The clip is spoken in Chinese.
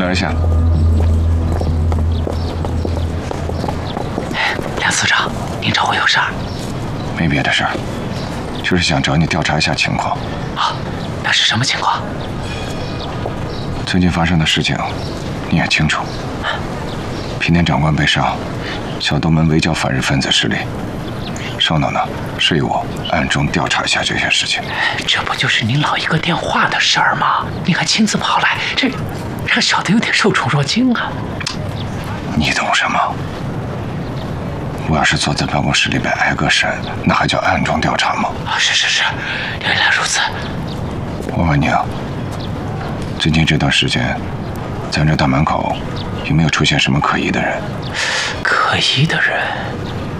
而下。 梁司长，您找我有事儿？ 没别的事儿，就是想找你调查一下情况。 啊，那是什么情况？ 最近发生的事情，你也清楚。平田长官被杀，小东门围剿反日分子势力。上头呢，示意我暗中调查一下这些事情。 这不就是您老一个电话的事儿吗？你还亲自跑来，这让小的有点受宠若惊啊。 你懂什么？我要是坐在办公室里边挨个审，那还叫暗中调查吗？ 是，原来如此。 我问你啊，最近这段时间，咱这大门口有没有出现什么可疑的人？ 可疑的人？